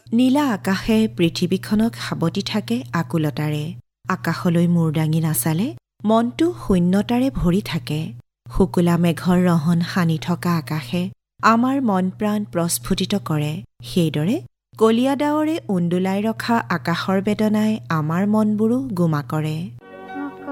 নীলা আকাশে পৃথিৱীখনক সাৱটি থাকে আকুলতাৰে। আকাশলৈ মূৰ দাঙি নাচালে মনটো শূন্যতাৰে ভৰি থাকে। শুকুলা মেঘৰ ৰহণ সানি থকা আকাশে আমাৰ মন প্ৰাণ প্ৰস্ফুটিত কৰে। সেইদৰে কলীয়া ডাৱৰে উন্দোলাই ৰখা আকাশৰ বেদনাই আমাৰ মনবোৰো গোমা কৰে।